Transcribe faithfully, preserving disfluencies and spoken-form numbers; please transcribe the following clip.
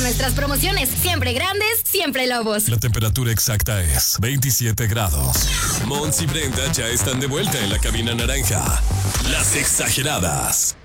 con nuestras promociones. Siempre grandes, siempre Lobos. La temperatura exacta es veintisiete grados. Mons y Brenda ya están de vuelta en la cabina naranja. Las Exageradas.